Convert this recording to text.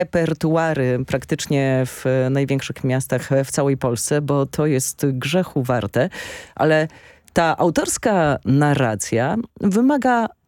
repertuary praktycznie w największych miastach w całej Polsce, bo to jest grzechu warte, ale ta autorska narracja wymaga